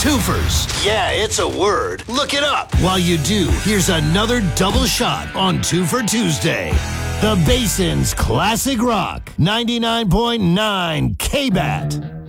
Twofers. Yeah, it's a word. Look it up. While you do, here's another double shot on Two for Tuesday. The Basin's Classic Rock, 99.9 KBAT.